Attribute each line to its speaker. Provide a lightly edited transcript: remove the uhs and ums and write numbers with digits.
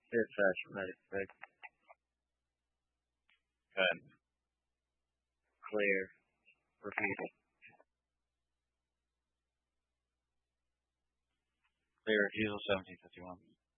Speaker 1: Dispatch medic six.
Speaker 2: Good.
Speaker 1: Clear. Repeat.
Speaker 2: Clear refusal 1751.